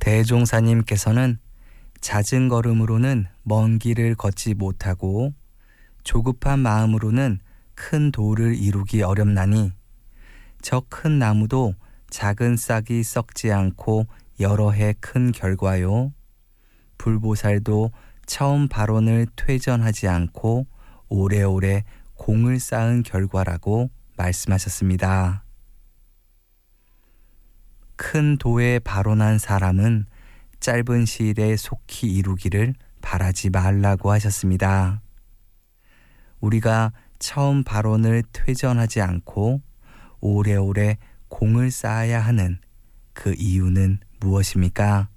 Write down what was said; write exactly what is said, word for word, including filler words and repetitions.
대종사님께서는 잦은 걸음으로는 먼 길을 걷지 못하고 조급한 마음으로는 큰 도를 이루기 어렵나니 저 큰 나무도 작은 싹이 썩지 않고 여러 해 큰 결과요. 불보살도 처음 발원을 퇴전하지 않고 오래오래 공을 쌓은 결과라고 말씀하셨습니다. 큰 도에 발원한 사람은 짧은 시일에 속히 이루기를 바라지 말라고 하셨습니다. 우리가 처음 발원을 퇴전하지 않고 오래오래 공을 쌓아야 하는 그 이유는 무엇입니까?